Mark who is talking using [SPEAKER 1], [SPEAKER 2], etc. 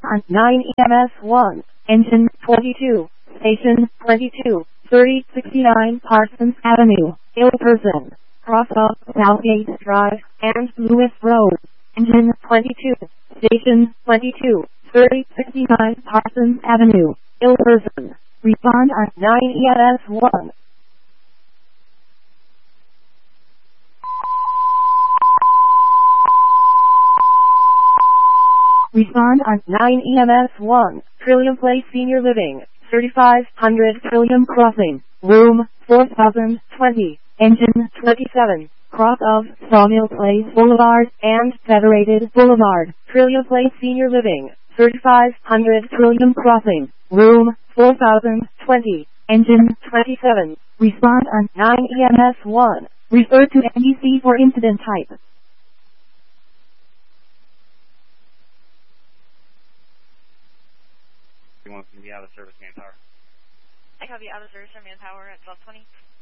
[SPEAKER 1] on 9 EMS 1, engine 22, station 22, 3069 Parsons Avenue, Ilperson, cross of Southgate Drive and Lewis Road, engine 22, station 22, 3069 Parsons Avenue, Ilperson. Respond on 9 EMS 1. Respond on 9 EMS 1, Trillium Place Senior Living, 3500 Trillium Crossing, room 4020, engine 27, cross of Sawmill Place Boulevard and Federated Boulevard, Trillium Place Senior Living, 3500 Trillium Crossing, room 4020, engine 27. Respond on 9 EMS 1. Refer to NEC for incident type.
[SPEAKER 2] You want to be out of service manpower?
[SPEAKER 3] I copy out of service for manpower at 1220.